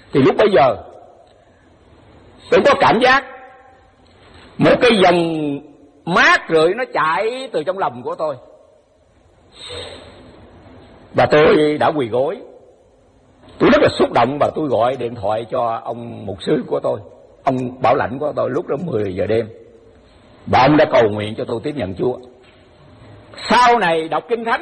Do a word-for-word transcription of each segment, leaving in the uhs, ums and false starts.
Thì lúc bấy giờ tôi có cảm giác một cái dòng mát rượi nó chạy từ trong lòng của tôi, và tôi đã quỳ gối. Tôi rất là xúc động và tôi gọi điện thoại cho ông mục sư của tôi, ông bảo lãnh của tôi lúc đó mười giờ đêm, và ông đã cầu nguyện cho tôi tiếp nhận Chúa. Sau này đọc Kinh Thánh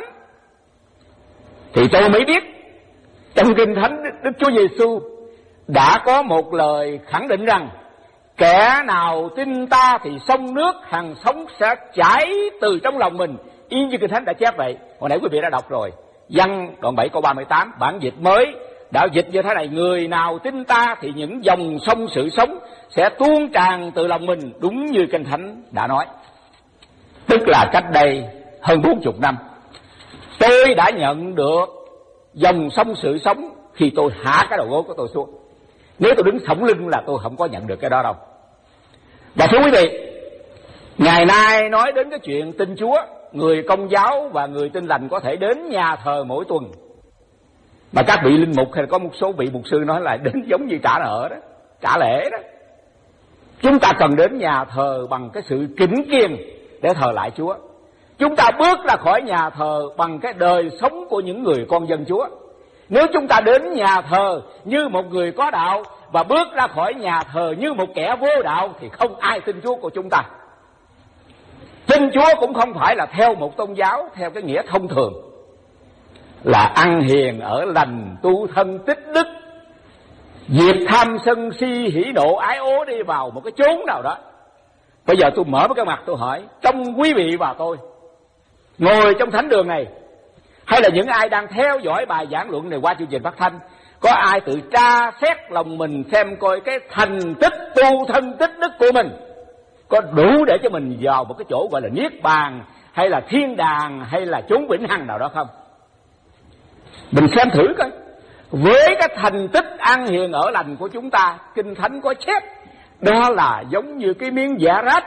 thì tôi mới biết trong Kinh Thánh Đức Chúa Giêsu đã có một lời khẳng định rằng kẻ nào tin ta thì sông nước hằng sống sẽ chảy từ trong lòng mình, y như Kinh Thánh đã chép vậy. Hồi nãy quý vị đã đọc rồi, Giăng đoạn bảy câu ba mươi tám, bản dịch mới đã dịch như thế này: người nào tin ta thì những dòng sông sự sống sẽ tuôn tràn từ lòng mình, đúng như Kinh Thánh đã nói. Tức là cách đây hơn bốn chục năm, tôi đã nhận được dòng sông sự sống khi tôi hạ cái đầu gối của tôi xuống. Nếu tôi đứng thõng lưng là tôi không có nhận được cái đó đâu. Và thưa quý vị, ngày nay nói đến cái chuyện tin Chúa, người Công giáo và người Tin Lành có thể đến nhà thờ mỗi tuần, mà các vị linh mục hay là có một số vị mục sư nói là đến giống như trả nợ đó, trả lễ đó. Chúng ta cần đến nhà thờ bằng cái sự kính kiêng để thờ lại Chúa. Chúng ta bước ra khỏi nhà thờ bằng cái đời sống của những người con dân Chúa. Nếu chúng ta đến nhà thờ như một người có đạo và bước ra khỏi nhà thờ như một kẻ vô đạo thì không ai tin Chúa của chúng ta. Tin Chúa cũng không phải là theo một tôn giáo theo cái nghĩa thông thường là ăn hiền ở lành, tu thân tích đức, diệt tham sân si hỉ nộ ái ố đi vào một cái chốn nào đó. Bây giờ tôi mở cái mặt tôi hỏi, trong quý vị và tôi ngồi trong thánh đường này, hay là những ai đang theo dõi bài giảng luận này qua chương trình phát thanh, có ai tự tra xét lòng mình xem coi cái thành tích tu thân tích đức của mình có đủ để cho mình vào một cái chỗ gọi là niết bàn hay là thiên đàng hay là chốn vĩnh hằng nào đó không? Mình xem thử coi, với cái thành tích ăn hiền ở lành của chúng ta, Kinh Thánh có chép đó là giống như cái miếng dạ rách.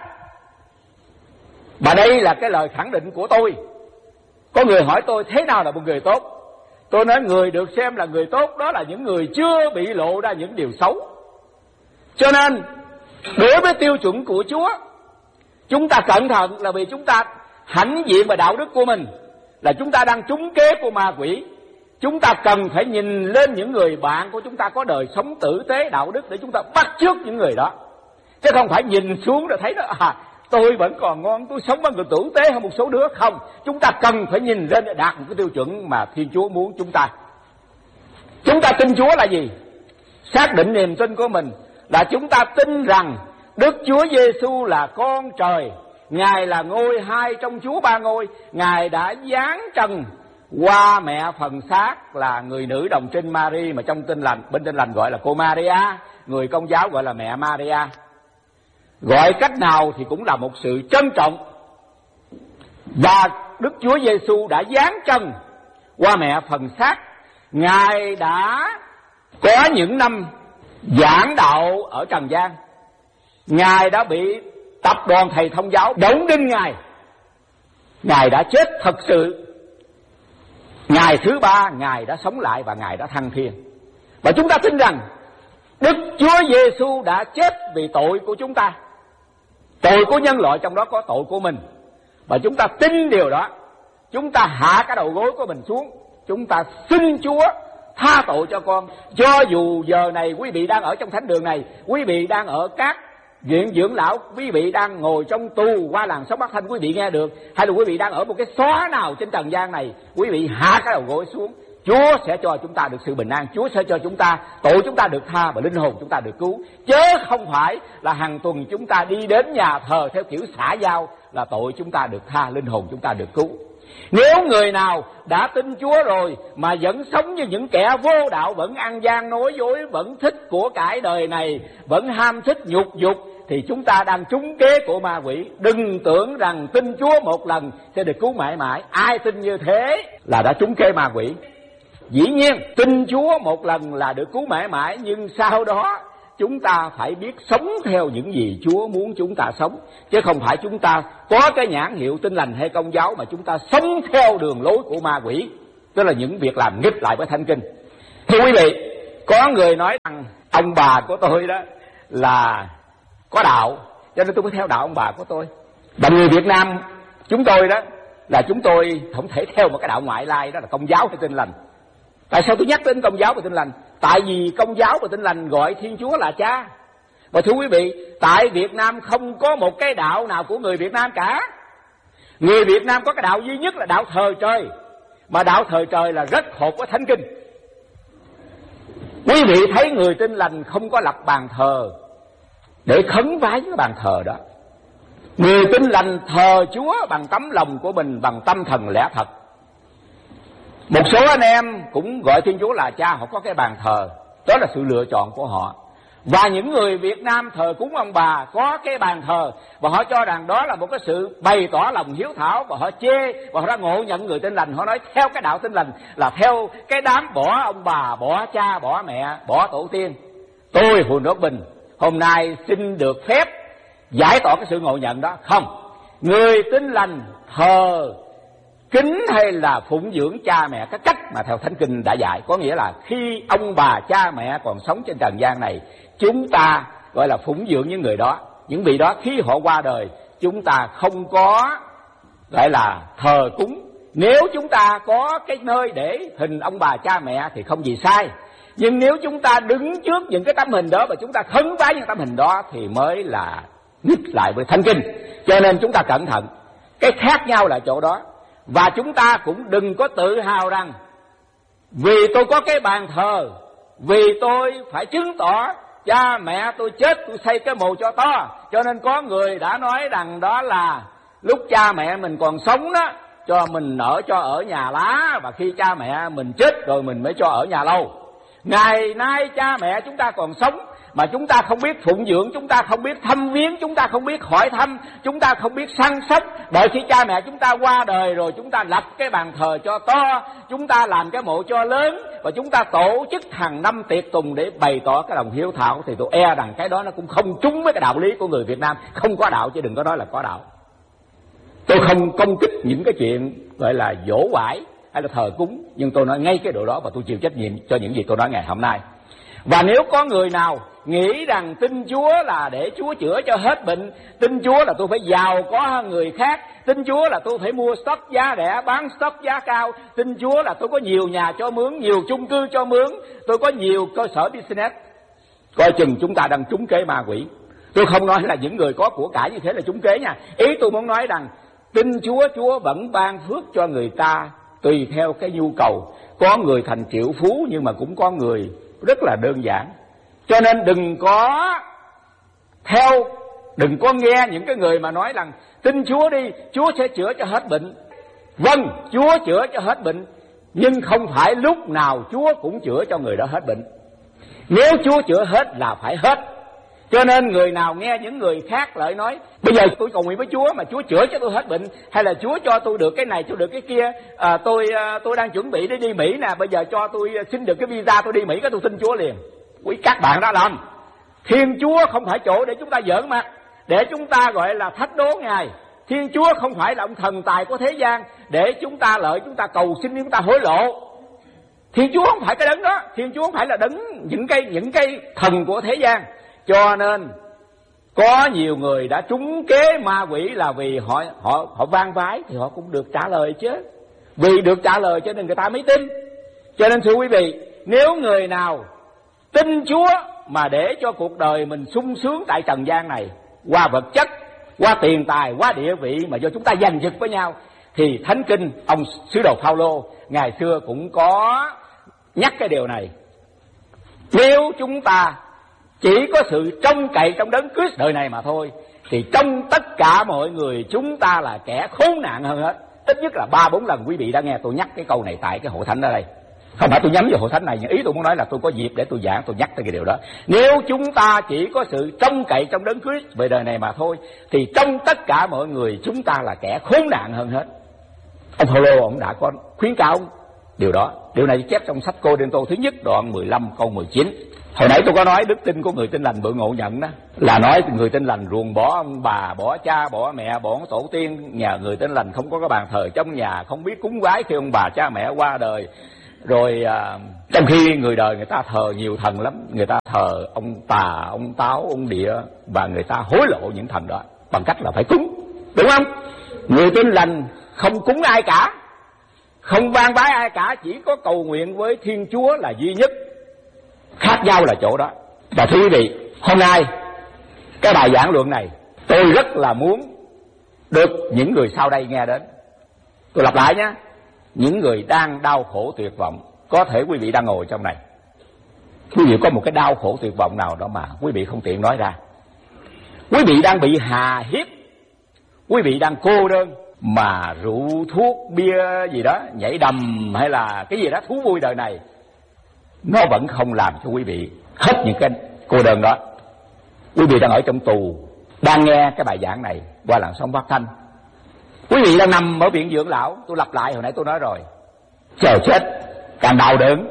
Và đây là cái lời khẳng định của tôi. Có người hỏi tôi thế nào là một người tốt. Tôi nói người được xem là người tốt đó là những người chưa bị lộ ra những điều xấu. Cho nên đối với tiêu chuẩn của Chúa, chúng ta cẩn thận là vì chúng ta hãnh diện và đạo đức của mình là chúng ta đang trúng kế của ma quỷ. Chúng ta cần phải nhìn lên những người bạn của chúng ta có đời sống tử tế đạo đức để chúng ta bắt chước những người đó, chứ không phải nhìn xuống rồi thấy nó à tôi vẫn còn ngon, tôi sống bằng người tử tế hơn một số đứa. Không, chúng ta cần phải nhìn lên để đạt một cái tiêu chuẩn mà Thiên Chúa muốn chúng ta. Chúng ta tin Chúa là gì? Xác định niềm tin của mình là chúng ta tin rằng Đức Chúa Giêsu là con trời, Ngài là ngôi hai trong Chúa ba ngôi, Ngài đã giáng trần qua mẹ phần xác là người nữ đồng trinh Mary, mà trong Tin Lành, bên Tin Lành gọi là cô Maria, người Công giáo gọi là mẹ Maria. Gọi cách nào thì cũng là một sự trân trọng. Và Đức Chúa Giêsu đã giáng trần qua mẹ phần xác. Ngài đã có những năm giảng đạo ở trần gian. Ngài đã bị tập đoàn thầy thông giáo đóng đinh Ngài. Ngài đã chết thật sự. Ngày thứ ba Ngài đã sống lại và Ngài đã thăng thiên. Và chúng ta tin rằng Đức Chúa Giêsu đã chết vì tội của chúng ta, tội của nhân loại, trong đó có tội của mình. Và chúng ta tin điều đó, chúng ta hạ cái đầu gối của mình xuống, chúng ta xin Chúa tha tội cho con. Cho dù giờ này quý vị đang ở trong thánh đường này, quý vị đang ở các viện dưỡng lão, quý vị đang ngồi trong tù qua làn sóng phát thanh quý vị nghe được, hay là quý vị đang ở một cái xóa nào trên trần gian này, quý vị hạ cái đầu gối xuống, Chúa sẽ cho chúng ta được sự bình an. Chúa sẽ cho chúng ta tội chúng ta được tha và linh hồn chúng ta được cứu, chứ không phải là hàng tuần chúng ta đi đến nhà thờ theo kiểu xã giao là tội chúng ta được tha, linh hồn chúng ta được cứu. Nếu người nào đã tin Chúa rồi mà vẫn sống như những kẻ vô đạo, vẫn ăn gian nói dối, vẫn thích của cải đời này, vẫn ham thích nhục dục, thì chúng ta đang trúng kế của ma quỷ. Đừng tưởng rằng tin Chúa một lần sẽ được cứu mãi mãi. Ai tin như thế là đã trúng kế ma quỷ. Dĩ nhiên tin Chúa một lần là được cứu mãi mãi, nhưng sau đó chúng ta phải biết sống theo những gì Chúa muốn chúng ta sống, chứ không phải chúng ta có cái nhãn hiệu Tin Lành hay Công giáo mà chúng ta sống theo đường lối của ma quỷ, tức là những việc làm nghịch lại với Thánh Kinh. Thưa quý vị, Có người nói rằng ông bà của tôi đó là có đạo, cho nên tôi mới theo đạo ông bà của tôi. Và người Việt Nam chúng tôi đó là chúng tôi không thể theo một cái đạo ngoại lai, đó là Công giáo hay Tin Lành. Tại sao tôi nhắc đến Công giáo và Tin Lành? Tại vì Công giáo và Tin Lành gọi Thiên Chúa là cha. Và thưa quý vị, tại Việt Nam không có một cái đạo nào của người Việt Nam cả. Người Việt Nam có cái đạo duy nhất là đạo thờ trời, mà đạo thờ trời là rất hợp với Thánh Kinh. Quý vị thấy người Tin Lành không có lập bàn thờ để khấn vái cái bàn thờ đó. Người Tin Lành thờ Chúa bằng tấm lòng của mình, bằng tâm thần lẽ thật. Một số anh em cũng gọi Thiên Chúa là cha, họ có cái bàn thờ, đó là sự lựa chọn của họ. Và những người Việt Nam thờ cúng ông bà có cái bàn thờ, và họ cho rằng đó là một cái sự bày tỏ lòng hiếu thảo, và họ chê và họ đã ngộ nhận người Tin Lành. Họ nói theo cái đạo Tin Lành là theo cái đám bỏ ông bà, bỏ cha, bỏ mẹ, bỏ tổ tiên. Tôi Huỳnh Đức Bình hôm nay xin được phép giải tỏa cái sự ngộ nhận đó. Không, người Tin Lành thờ kính hay là phụng dưỡng cha mẹ cái cách mà theo Thánh Kinh đã dạy. Có nghĩa là khi ông bà cha mẹ còn sống trên trần gian này, chúng ta gọi là phụng dưỡng những người đó, những vị đó. Khi họ qua đời, chúng ta không có gọi là thờ cúng. Nếu chúng ta có cái nơi để hình ông bà cha mẹ thì không gì sai, nhưng nếu chúng ta đứng trước những cái tấm hình đó và chúng ta khấn vái những tấm hình đó thì mới là nghịch lại với Thánh Kinh. Cho nên chúng ta cẩn thận, cái khác nhau là chỗ đó. Và chúng ta cũng đừng có tự hào rằng vì tôi có cái bàn thờ, vì tôi phải chứng tỏ cha mẹ tôi chết tôi xây cái mồ cho to. Cho nên có người đã nói rằng đó là lúc cha mẹ mình còn sống đó, cho mình ở cho ở nhà lá, và khi cha mẹ mình chết rồi mình mới cho ở nhà lâu. Ngày nay cha mẹ chúng ta còn sống mà chúng ta không biết phụng dưỡng, chúng ta không biết thăm viếng, chúng ta không biết hỏi thăm, chúng ta không biết săn sóc. Đợi khi cha mẹ chúng ta qua đời rồi, chúng ta lập cái bàn thờ cho to, chúng ta làm cái mộ cho lớn, và chúng ta tổ chức hàng năm tiệc tùng để bày tỏ cái lòng hiếu thảo. Thì tôi e rằng cái đó nó cũng không trúng với cái đạo lý của người Việt Nam. Không có đạo chứ đừng có nói là có đạo. Tôi không công kích những cái chuyện gọi là dỗ quải hay là thờ cúng, nhưng tôi nói ngay cái độ đó và tôi chịu trách nhiệm cho những gì tôi nói ngày hôm nay. Và nếu có người nào nghĩ rằng tin Chúa là để Chúa chữa cho hết bệnh, tin Chúa là tôi phải giàu có hơn người khác, tin Chúa là tôi phải mua stock giá rẻ, bán stock giá cao, tin Chúa là tôi có nhiều nhà cho mướn, nhiều chung cư cho mướn, tôi có nhiều cơ sở business, coi chừng chúng ta đang trúng kế ma quỷ. Tôi không nói là những người có của cải như thế là trúng kế nha. Ý tôi muốn nói rằng tin Chúa, Chúa vẫn ban phước cho người ta tùy theo cái nhu cầu. Có người thành triệu phú nhưng mà cũng có người rất là đơn giản. Cho nên đừng có theo, đừng có nghe những cái người mà nói rằng tin Chúa đi, Chúa sẽ chữa cho hết bệnh. Vâng, Chúa chữa cho hết bệnh, nhưng không phải lúc nào Chúa cũng chữa cho người đó hết bệnh. Nếu Chúa chữa hết là phải hết. Cho nên người nào nghe những người khác lại nói bây giờ tôi cầu nguyện với Chúa mà Chúa chữa cho tôi hết bệnh, hay là Chúa cho tôi được cái này, tôi được cái kia, à, tôi à, tôi đang chuẩn bị để đi Mỹ nè, bây giờ cho tôi xin được cái visa tôi đi Mỹ, cái tôi tin Chúa liền. Quý các bạn đã làm. Thiên Chúa không phải chỗ để chúng ta giỡn mặt, để chúng ta gọi là thách đố Ngài. Thiên Chúa không phải là ông thần tài của thế gian để chúng ta lợi, chúng ta cầu xin, chúng ta hối lộ. Thiên Chúa không phải cái đấng đó. Thiên Chúa không phải là đấng những cái những cái thần của thế gian. Cho nên có nhiều người đã trúng kế ma quỷ là vì họ họ họ van vái thì họ cũng được trả lời chứ. Vì được trả lời cho nên người ta mới tin. Cho nên thưa quý vị, nếu người nào tin Chúa mà để cho cuộc đời mình sung sướng tại trần gian này, qua vật chất, qua tiền tài, qua địa vị mà do chúng ta giành giật với nhau, thì Thánh Kinh ông sứ đồ Phaolô ngày xưa cũng có nhắc cái điều này. Nếu chúng ta chỉ có sự trông cậy trong đấng Christ đời này mà thôi, thì trong tất cả mọi người chúng ta là kẻ khốn nạn hơn hết. Ít nhất là ba bốn lần quý vị đã nghe tôi nhắc cái câu này tại cái hội thánh ở đây. Không phải tôi nhắm vào hội thánh này, nhưng ý tôi muốn nói là tôi có dịp để tôi giảng, tôi nhắc tới cái điều đó. Nếu chúng ta chỉ có sự trông cậy trong đấng Christ về đời này mà thôi, thì trong tất cả mọi người chúng ta là kẻ khốn nạn hơn hết. Ông Phaolô ông đã có khuyến cáo điều đó. Điều này chép trong sách Cô-rinh-tô thứ nhất đoạn mười lăm câu mười chín. Hồi nãy tôi có nói đức tin của người tin lành bự ngộ nhận đó, là nói người tin lành ruồng bỏ ông bà, bỏ cha, bỏ mẹ, bỏ tổ tiên. Nhà người tin lành không có cái bàn thờ trong nhà, không biết cúng vái khi ông bà cha mẹ qua đời. Rồi à, trong khi người đời người ta thờ nhiều thần lắm, người ta thờ ông Tà, ông Táo, ông Địa, và người ta hối lộ những thần đó bằng cách là phải cúng, đúng không? Người tin lành không cúng ai cả, không vang vái ai cả, chỉ có cầu nguyện với Thiên Chúa là duy nhất. Khác nhau là chỗ đó. Và thưa quý vị, hôm nay cái bài giảng luận này tôi rất là muốn được những người sau đây nghe đến. Tôi lặp lại nhé, những người đang đau khổ tuyệt vọng. Có thể quý vị đang ngồi trong này, quý vị có một cái đau khổ tuyệt vọng nào đó mà quý vị không tiện nói ra. Quý vị đang bị hà hiếp, quý vị đang cô đơn, mà rượu thuốc bia gì đó, nhảy đầm hay là cái gì đó thú vui đời này, nó vẫn không làm cho quý vị hết những cái cô đơn đó. Quý vị đang ở trong tù, đang nghe cái bài giảng này qua làn sóng phát thanh. Quý vị đang nằm ở viện dưỡng lão. Tôi lặp lại hồi nãy tôi nói rồi, chờ chết càng đau đớn,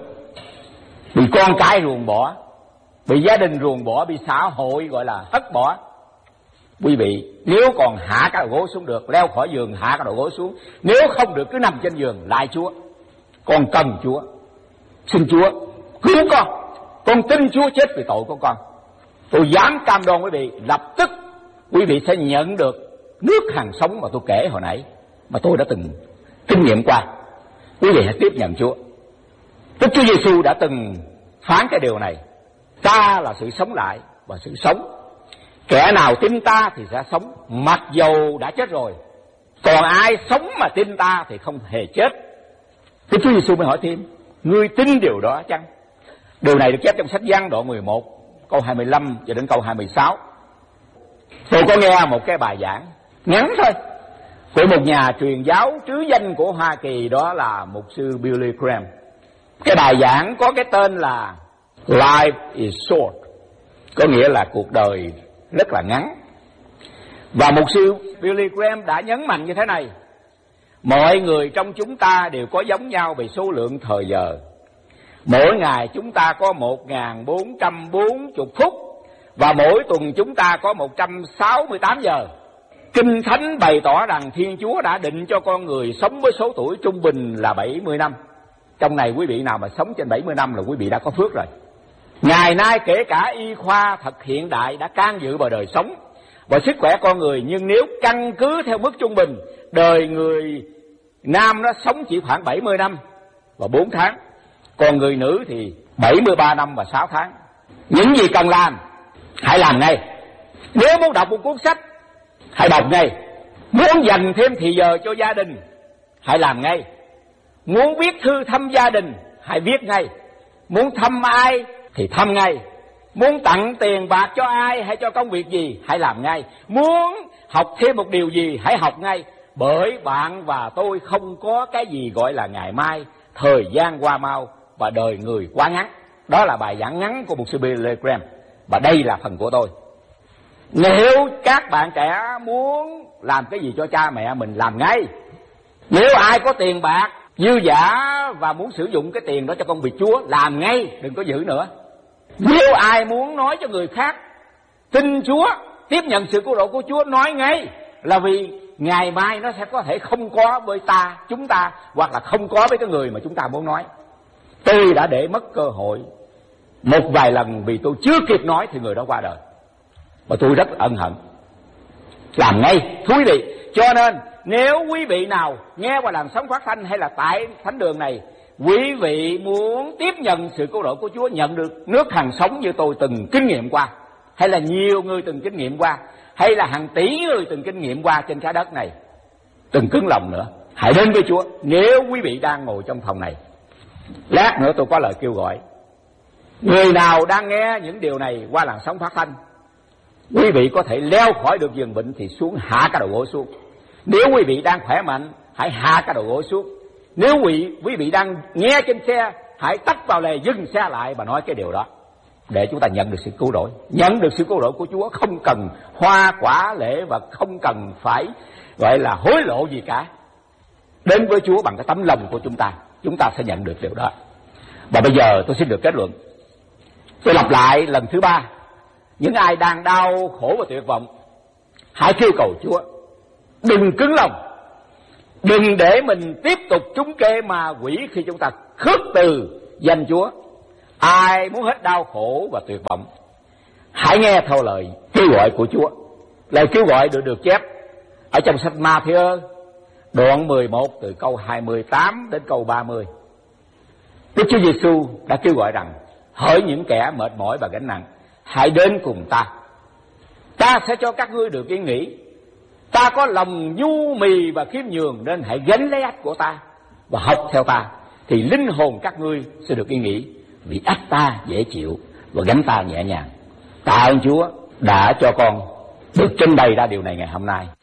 bị con cái ruồng bỏ, bị gia đình ruồng bỏ, bị xã hội gọi là hất bỏ. Quý vị nếu còn hạ cái đầu gối xuống được, leo khỏi giường hạ cái đầu gối xuống, nếu không được cứ nằm trên giường lại Chúa. Con cần Chúa, xin Chúa cứu con, con tin Chúa chết vì tội của con. Tôi dám cam đoan quý vị, lập tức quý vị sẽ nhận được nước hằng sống mà tôi kể hồi nãy, mà tôi đã từng kinh nghiệm qua. Quý vị hãy tiếp nhận Chúa. Đức Chúa Giêsu đã từng phán cái điều này: ta là sự sống lại và sự sống. Kẻ nào tin ta thì sẽ sống, mặc dầu đã chết rồi. Còn ai sống mà tin ta thì không hề chết. Đức Chúa Giêsu mới hỏi thêm: ngươi tin điều đó chăng? Điều này được chép trong sách Giăng đoạn mười một, câu hai mươi lăm cho đến câu hai mươi sáu. Tôi có nghe một cái bài giảng ngắn thôi của một nhà truyền giáo trứ danh của Hoa Kỳ, đó là mục sư Billy Graham. Cái bài giảng có cái tên là Life is short, có nghĩa là cuộc đời rất là ngắn. Và mục sư Billy Graham đã nhấn mạnh như thế này: mọi người trong chúng ta đều có giống nhau về số lượng thời giờ. Mỗi ngày chúng ta có một nghìn bốn trăm bốn mươi phút, và mỗi tuần chúng ta có một trăm sáu mươi tám giờ. Kinh Thánh bày tỏ rằng Thiên Chúa đã định cho con người sống với số tuổi trung bình là bảy mươi năm. Trong này quý vị nào mà sống trên bảy mươi năm là quý vị đã có phước rồi. Ngày nay kể cả y khoa thật hiện đại đã can dự vào đời sống và sức khỏe con người, nhưng nếu căn cứ theo mức trung bình, đời người nam nó sống chỉ khoảng bảy mươi năm và bốn tháng, còn người nữ thì bảy mươi ba năm và sáu tháng. Những gì cần làm, hãy làm ngay. Nếu muốn đọc một cuốn sách, hãy đọc ngay. Muốn dành thêm thì giờ cho gia đình, hãy làm ngay. Muốn viết thư thăm gia đình, hãy viết ngay. Muốn thăm ai thì thăm ngay. Muốn tặng tiền bạc cho ai hay cho công việc gì, hãy làm ngay. Muốn học thêm một điều gì, hãy học ngay. Bởi bạn và tôi không có cái gì gọi là ngày mai. Thời gian qua mau và đời người quá ngắn. Đó là bài giảng ngắn của mục sư Billy Graham, và đây là phần của tôi. Nếu các bạn trẻ muốn làm cái gì cho cha mẹ mình, làm ngay. Nếu ai có tiền bạc dư dả và muốn sử dụng cái tiền đó cho công việc Chúa, làm ngay, đừng có giữ nữa. Nếu ai muốn nói cho người khác tin Chúa, tiếp nhận sự cứu độ của Chúa, nói ngay. Là vì ngày mai nó sẽ có thể không có với ta, chúng ta, hoặc là không có với cái người mà chúng ta muốn nói. Tôi đã để mất cơ hội một vài lần vì tôi chưa kịp nói thì người đó qua đời, và tôi rất ân hận. Làm ngay, thú vị. Cho nên nếu quý vị nào nghe qua làn sóng phát thanh hay là tại thánh đường này, quý vị muốn tiếp nhận sự cứu độ của Chúa, nhận được nước hằng sống như tôi từng kinh nghiệm qua, hay là nhiều người từng kinh nghiệm qua, hay là hàng tỷ người từng kinh nghiệm qua trên trái đất này, đừng cứng lòng nữa, hãy đến với Chúa. Nếu quý vị đang ngồi trong phòng này, lát nữa tôi có lời kêu gọi. Người nào đang nghe những điều này qua làn sóng phát thanh, quý vị có thể leo khỏi được giường bệnh thì xuống, hạ cái đầu gối xuống. Nếu quý vị đang khỏe mạnh, hãy hạ cái đầu gối xuống. Nếu quý, quý vị đang nghe trên xe, hãy tấp vào lề, dừng xe lại và nói cái điều đó, để chúng ta nhận được sự cứu rỗi. Nhận được sự cứu rỗi của Chúa không cần hoa quả lễ và không cần phải gọi là hối lộ gì cả. Đến với Chúa bằng cái tấm lòng của chúng ta, chúng ta sẽ nhận được điều đó. Và bây giờ tôi xin được kết luận. Tôi lặp lại lần thứ ba. Những ai đang đau khổ và tuyệt vọng, hãy kêu cầu Chúa. Đừng cứng lòng. Đừng để mình tiếp tục trúng kế ma quỷ khi chúng ta khước từ danh Chúa. Ai muốn hết đau khổ và tuyệt vọng, hãy nghe theo lời kêu gọi của Chúa. Lời kêu gọi được được chép ở trong sách Ma-thi-ơ đoạn mười một từ câu hai mươi tám đến câu ba mươi. Đức Chúa Giêsu đã kêu gọi rằng: hỡi những kẻ mệt mỏi và gánh nặng, hãy đến cùng ta, ta sẽ cho các ngươi được yên nghỉ. Ta có lòng nhu mì và khiêm nhường, nên hãy gánh lấy ách của ta và học theo ta, thì linh hồn các ngươi sẽ được yên nghỉ. Vì ách ta dễ chịu và gánh ta nhẹ nhàng. Tạ ơn Chúa đã cho con được trình bày ra điều này ngày hôm nay.